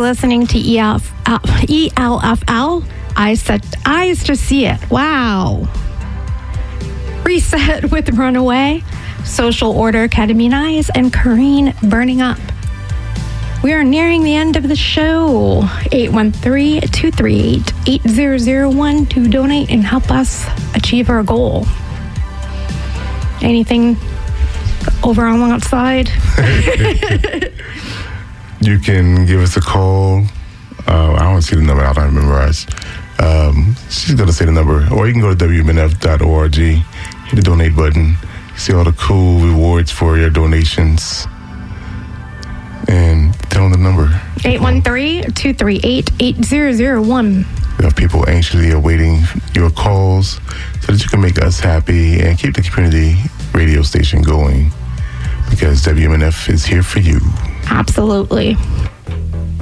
listening to ELFL. Eyes to see it. Wow. Reset with Runaway, Social Order, Ketamine Eyes, and Corrine Burning Up. We are nearing the end of the show. 813-238-8001 to donate and help us achieve our goal. Anything over on one side? You can give us a call. I don't see the number. I don't memorize. She's going to say the number. Or you can go to WMNF.org, hit the donate button. You see all the cool rewards for your donations. And tell them the number. 813-238-8001. We have people anxiously awaiting your calls so that you can make us happy and keep the community radio station going, because WMNF is here for you. Absolutely.